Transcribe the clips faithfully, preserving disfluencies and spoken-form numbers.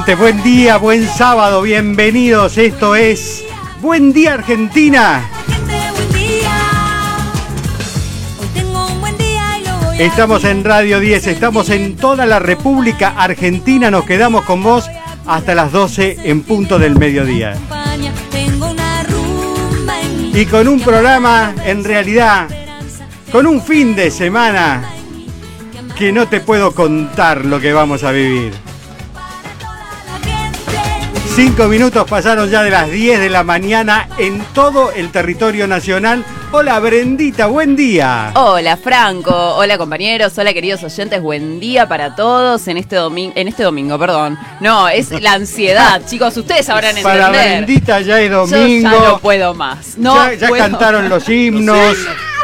Buen día, buen sábado, bienvenidos. Esto es Buen Día Argentina. Estamos en Radio diez, estamos en toda la República Argentina. Nos quedamos con vos hasta las doce en punto del mediodía. Y con un programa, en realidad, con un fin de semana que no te puedo contar lo que vamos a vivir. Cinco minutos pasaron ya de las diez de la mañana en todo el territorio nacional. Hola Brendita, buen día. Hola Franco, hola compañeros, hola queridos oyentes, buen día para todos en este domingo, en este domingo, perdón. No, es la ansiedad, chicos, ustedes sabrán entender. Para Brendita ya es domingo. Yo ya no puedo más. No ya ya puedo cantaron más. los himnos.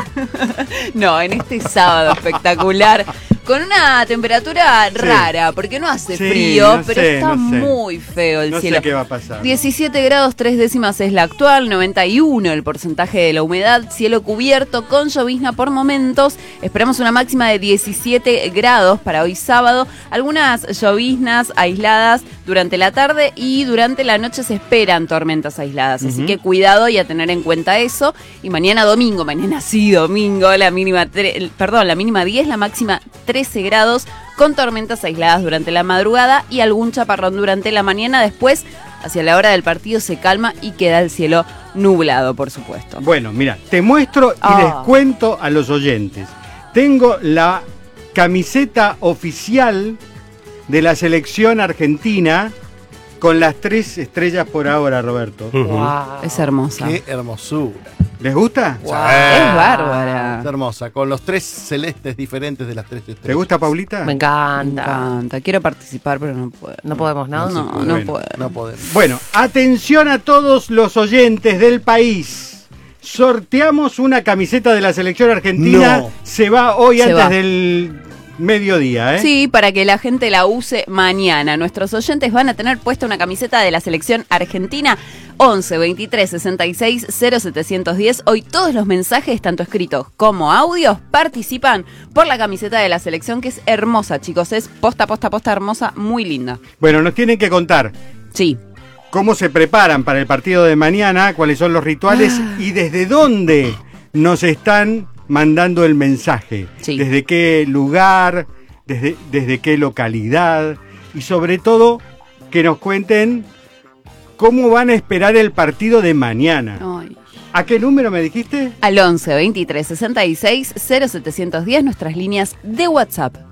No, en este sábado espectacular. Con una temperatura Sí. rara, porque no hace Sí, frío, no pero sé, está no sé. muy feo el No cielo. sé qué va a pasar. diecisiete grados tres décimas es la actual, noventa y uno el porcentaje de la humedad, cielo cubierto con llovizna por momentos. Esperamos una máxima de diecisiete grados para hoy sábado. Algunas lloviznas aisladas durante la tarde y durante la noche se esperan tormentas aisladas. Así Ujú. que cuidado y a tener en cuenta eso. Y mañana domingo, mañana sí domingo, la mínima, tre- perdón, la mínima diez, la máxima trece grados, con tormentas aisladas durante la madrugada y algún chaparrón durante la mañana. Después, hacia la hora del partido, se calma y queda el cielo nublado, por supuesto. Bueno, mira, te muestro y Ah. les cuento a los oyentes. Tengo la camiseta oficial de la selección argentina con las tres estrellas por ahora, Roberto. Wow. Es hermosa. Qué hermosura. ¿Les gusta? Wow. Es bárbara. Es hermosa, con los tres celestes diferentes de las tres estrellas. ¿Te gusta, Paulita? Me Me encanta. encanta. Quiero participar, pero no puedo. No podemos, ¿no? No, puede. no Bueno, puedo. No podemos. Bueno, atención a todos los oyentes del país. Sorteamos una camiseta de la selección argentina. No. Se va hoy Se antes va. del mediodía, ¿eh? Sí, para que la gente la use mañana. Nuestros oyentes van a tener puesta una camiseta de la selección argentina. Once veintitrés sesenta y seis cero setecientos diez. Hoy todos los mensajes, tanto escritos como audios, participan por la camiseta de la selección, que es hermosa, chicos. Es posta, posta, posta hermosa, muy linda. Bueno, nos tienen que contar Sí. cómo se preparan para el partido de mañana, cuáles son los rituales y desde dónde nos están mandando el mensaje. Sí. Desde qué lugar, desde, desde qué localidad y sobre todo que nos cuenten cómo van a esperar el partido de mañana. Ay. ¿A qué número me dijiste? Al once veintitrés sesenta y seis cero setecientos diez, nuestras líneas de WhatsApp.